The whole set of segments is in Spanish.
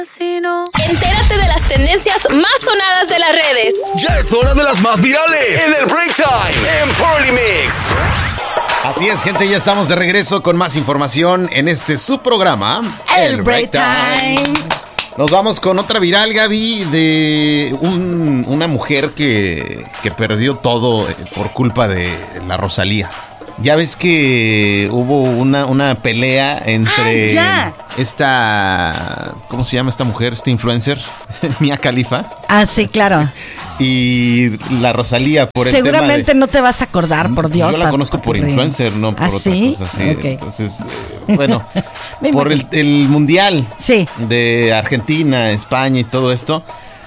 Entérate de las tendencias más sonadas de las redes. Ya es hora de las más virales en el Break Time en Party Mix. Así es, gente, ya estamos de regreso con más información en este subprograma, El Break Time. Nos vamos con otra viral, Gaby, de una mujer que perdió todo por culpa de la Rosalía. Ya ves que hubo una pelea entre esta... ¿Cómo se llama esta mujer? Esta influencer, Mia Khalifa. Ah, sí, claro. Y la Rosalía por el Seguramente tema de... no te vas a acordar, por Dios. Yo la conozco por influencer, no por otra cosa así. Okay. Entonces, bueno, por el Mundial de Argentina, España y todo esto.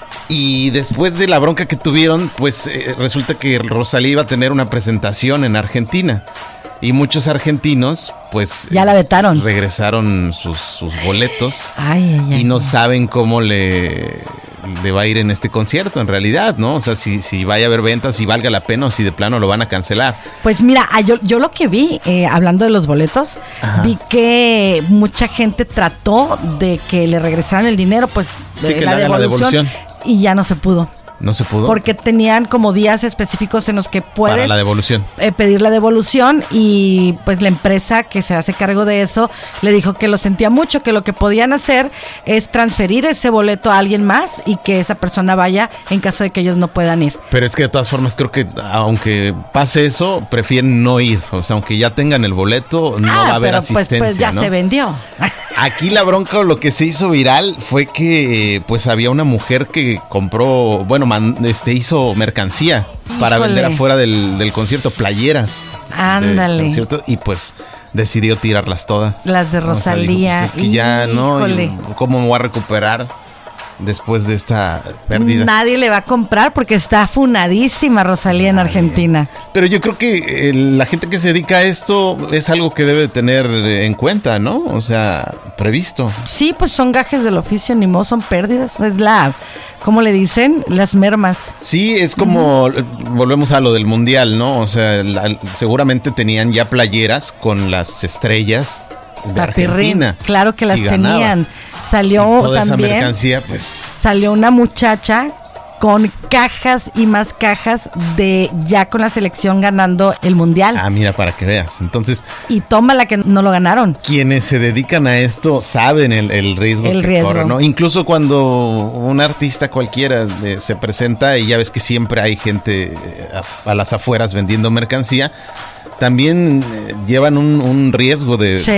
Y después de la bronca que tuvieron, pues resulta que Rosalía iba a tener una presentación en Argentina. Y muchos argentinos, pues... ya la vetaron. Regresaron sus boletos. Ay, y no saben cómo le va a ir en este concierto, en realidad, ¿no? O sea, si vaya a haber ventas, si valga la pena o si de plano lo van a cancelar. Pues mira, yo lo que vi, hablando de los boletos, vi que mucha gente trató de que le regresaran el dinero, pues de la devolución, y ya no se pudo. ¿No se pudo? Porque tenían como días específicos en los que puedes para la devolución. Pedir la devolución, y pues la empresa que se hace cargo de eso le dijo que lo sentía mucho, que lo que podían hacer es transferir ese boleto a alguien más y que esa persona vaya en caso de que ellos no puedan ir. Pero es que de todas formas creo que aunque pase eso, prefieren no ir. O sea, aunque ya tengan el boleto, no va a haber asistencia, pues ya, ¿no? Se vendió. Aquí la bronca, lo que se hizo viral fue que pues había una mujer que compró, bueno, hizo mercancía para vender afuera del concierto, playeras. Ándale. Del concierto, y pues decidió tirarlas todas. Las de Rosalía. O sea, dijo, pues es que ya no, ¿cómo me voy a recuperar después de esta pérdida? Nadie le va a comprar porque está funadísima Rosalía en Argentina. Pero yo creo que la gente que se dedica a esto es algo que debe tener en cuenta, ¿no? O sea, previsto. Sí, pues son gajes del oficio, ni modo, son pérdidas. Es ¿cómo le dicen? Las mermas. Sí, es como, volvemos a lo del Mundial, ¿no? O sea, seguramente tenían ya playeras con las estrellas de Argentina. Claro que las tenían. Salió toda también esa mercancía, pues. Salió una muchacha con cajas y más cajas de ya con la selección ganando el Mundial. Ah, mira, para que veas. Entonces, y tómala que no lo ganaron. Quienes se dedican a esto saben el riesgo que corre, ¿no? Incluso cuando un artista cualquiera se presenta, y ya ves que siempre hay gente a las afueras vendiendo mercancía, también llevan un riesgo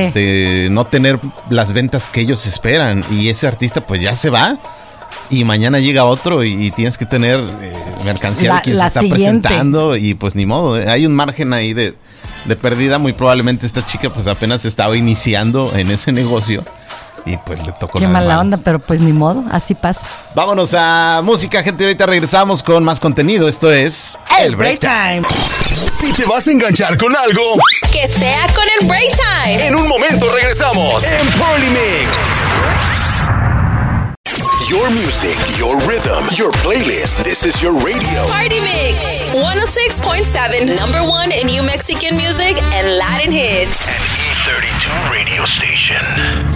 de no tener las ventas que ellos esperan, y ese artista pues ya se va y mañana llega otro y tienes que tener mercancía de quien se está presentando, y pues ni modo, hay un margen ahí de pérdida. Muy probablemente esta chica pues apenas estaba iniciando en ese negocio y pues le tocó. Qué mala onda, pero pues ni modo, así pasa. Vámonos a música, gente. Ahorita regresamos con más contenido. Esto es El Break Time. Si te vas a enganchar con algo, que sea con el Break Time. En un momento regresamos en Party Mix. Your music, your rhythm, your playlist. This is your radio. Party Mix 106.7, #1 in New Mexican music and Latin hits. An E32 radio station.